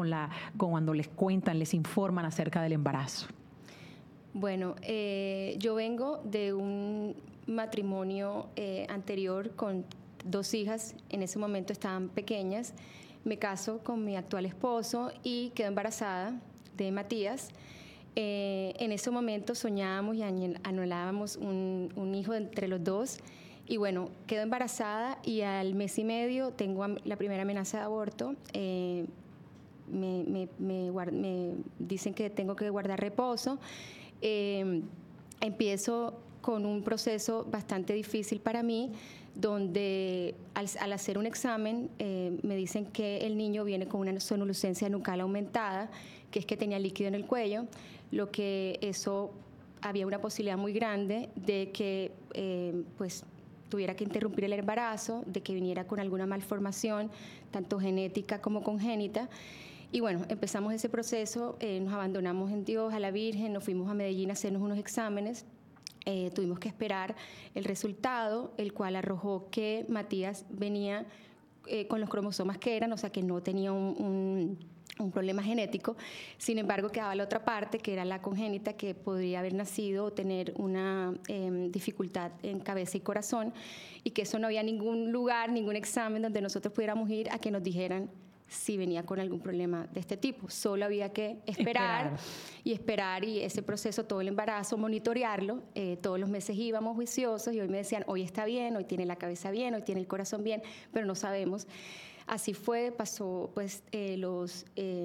con cuando les cuentan, les informan acerca del embarazo? Bueno, yo vengo de un matrimonio anterior con 2 hijas. En ese momento estaban pequeñas. Me caso con mi actual esposo y quedo embarazada de Matías. En ese momento soñábamos y anhelábamos un hijo entre los dos. Y bueno, quedo embarazada y al mes y medio tengo la primera amenaza de aborto. Me dicen que tengo que guardar reposo. Empiezo con un proceso bastante difícil para mí, donde al hacer un examen me dicen que el niño viene con una sonolucencia nucal aumentada, que es que tenía líquido en el cuello, lo que eso había una posibilidad muy grande de que pues tuviera que interrumpir el embarazo, de que viniera con alguna malformación, tanto genética como congénita. Y bueno, empezamos ese proceso, nos abandonamos en Dios, a la Virgen, nos fuimos a Medellín a hacernos unos exámenes. Tuvimos que esperar el resultado, el cual arrojó que Matías venía con los cromosomas que eran, o sea que no tenía un problema genético. Sin embargo, quedaba la otra parte, que era la congénita, que podría haber nacido o tener una dificultad en cabeza y corazón, y que eso no había ningún lugar, ningún examen donde nosotros pudiéramos ir a que nos dijeran si venía con algún problema de este tipo. Solo había que esperar y ese proceso, todo el embarazo, monitorearlo. Todos los meses íbamos juiciosos y hoy me decían, hoy está bien, hoy tiene la cabeza bien, hoy tiene el corazón bien, pero no sabemos. Así fue, pasó pues los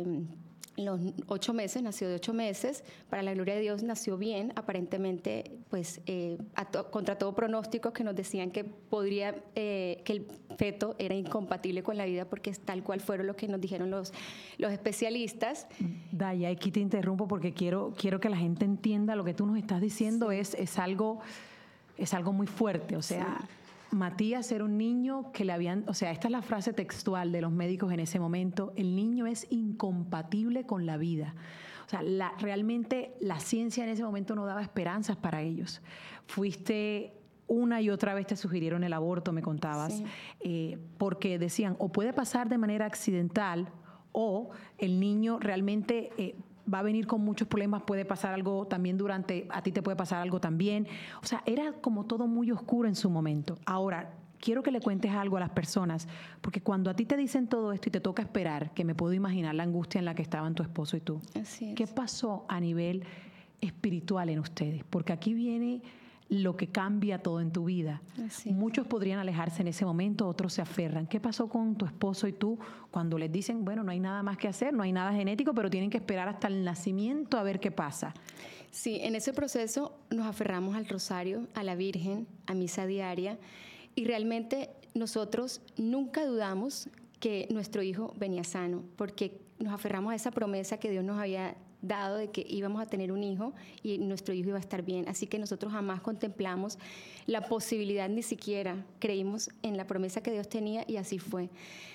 8 meses, nació de 8 meses, para la gloria de Dios nació bien, aparentemente pues contra todo pronóstico que nos decían que que el feto era incompatible con la vida, porque es tal cual fueron lo que nos dijeron los especialistas. Daya, aquí te interrumpo porque quiero que la gente entienda lo que tú nos estás diciendo. Sí. Es algo muy fuerte, o sea... Sí. Matías era un niño que le habían, o sea, esta es la frase textual de los médicos en ese momento: el niño es incompatible con la vida. O sea, realmente la ciencia en ese momento no daba esperanzas para ellos. Fuiste una y otra vez, te sugirieron el aborto, me contabas, sí. Porque decían, o puede pasar de manera accidental, o el niño realmente... va a venir con muchos problemas, puede pasar algo también a ti te puede pasar algo también. O sea, era como todo muy oscuro en su momento. Ahora, quiero que le cuentes algo a las personas, porque cuando a ti te dicen todo esto y te toca esperar, que me puedo imaginar la angustia en la que estaban tu esposo y tú. Así es. ¿Qué pasó a nivel espiritual en ustedes? Porque aquí viene lo que cambia todo en tu vida. Así. Muchos podrían alejarse en ese momento, otros se aferran. ¿Qué pasó con tu esposo y tú cuando les dicen, bueno, no hay nada más que hacer, no hay nada genético, pero tienen que esperar hasta el nacimiento a ver qué pasa? Sí, en ese proceso nos aferramos al rosario, a la Virgen, a misa diaria, y realmente nosotros nunca dudamos que nuestro hijo venía sano, porque nos aferramos a esa promesa que Dios nos había dado de que íbamos a tener un hijo y nuestro hijo iba a estar bien. Así que nosotros jamás contemplamos la posibilidad, ni siquiera creímos en la promesa que Dios tenía, y así fue.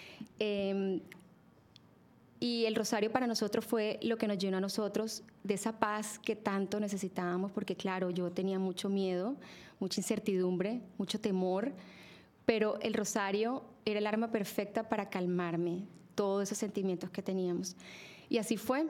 Y el rosario para nosotros fue lo que nos llenó a nosotros de esa paz que tanto necesitábamos, porque claro, yo tenía mucho miedo, mucha incertidumbre, mucho temor, pero el rosario era el arma perfecta para calmarme todos esos sentimientos que teníamos. Y así fue.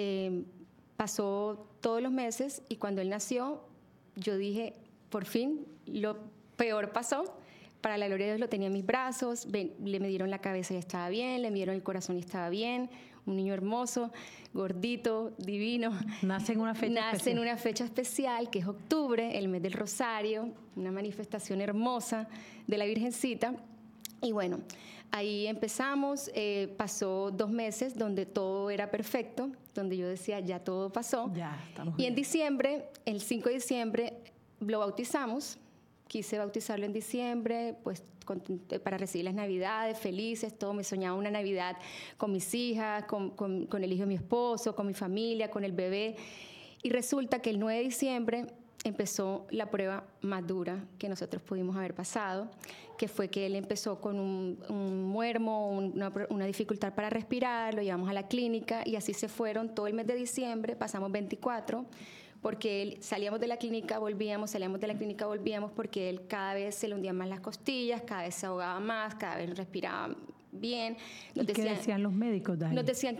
Pasó todos los meses y cuando él nació, yo dije, por fin, lo peor pasó. Para la gloria de Dios, lo tenía en mis brazos, le midieron la cabeza y estaba bien, le midieron el corazón y estaba bien. Un niño hermoso, gordito, divino. Nace en una fecha especial, que es octubre, el mes del Rosario, una manifestación hermosa de la Virgencita. Y bueno, ahí empezamos, pasó 2 meses donde todo era perfecto, donde yo decía, ya todo pasó. Ya, estamos bien. Y en bien. diciembre, el 5 de diciembre, lo bautizamos. Quise bautizarlo en diciembre, pues para recibir las Navidades, felices, todo. Me soñaba una Navidad con mis hijas, con el hijo de mi esposo, con mi familia, con el bebé. Y resulta que el 9 de diciembre empezó la prueba más dura que nosotros pudimos haber pasado, que fue que él empezó con un muermo, una dificultad para respirar, lo llevamos a la clínica y así se fueron todo el mes de diciembre, pasamos 24, porque salíamos de la clínica, volvíamos, porque él cada vez se le hundían más las costillas, cada vez se ahogaba más, cada vez respiraba bien. ¿Qué decían los médicos, Dani? Nos decían